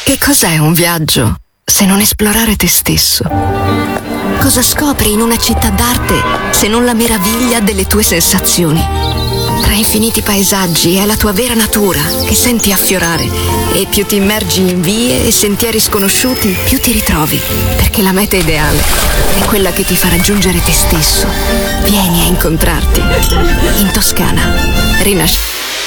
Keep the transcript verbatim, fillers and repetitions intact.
Che cos'è un viaggio se non esplorare te stesso? Cosa scopri in una città d'arte se non la meraviglia delle tue sensazioni? Tra infiniti paesaggi è la tua vera natura che senti affiorare, e più ti immergi in vie e sentieri sconosciuti, più ti ritrovi, perché la meta ideale è quella che ti fa raggiungere te stesso. Vieni a incontrarti in Toscana. Rinascita.